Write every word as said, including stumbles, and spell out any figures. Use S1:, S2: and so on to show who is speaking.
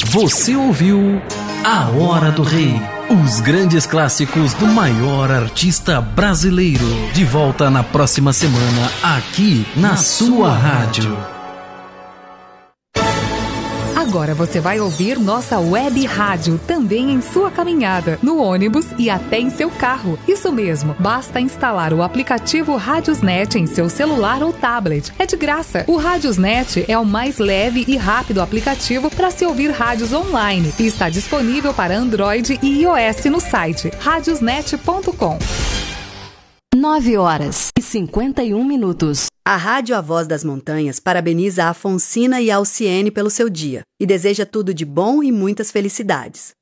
S1: Você ouviu A Hora do Rei. Os grandes clássicos do maior artista brasileiro. De volta na próxima semana, aqui na sua rádio.
S2: Agora você vai ouvir nossa web rádio também em sua caminhada, no ônibus e até em seu carro. Isso mesmo, basta instalar o aplicativo Radiosnet em seu celular ou tablet. É de graça. O Radiosnet é o mais leve e rápido aplicativo para se ouvir rádios online e está disponível para Android e iOS no site radiosnet ponto com.
S3: nove horas e cinquenta e um minutos.
S4: A Rádio A Voz das Montanhas parabeniza a Afonsina e a Alciene pelo seu dia e deseja tudo de bom e muitas felicidades.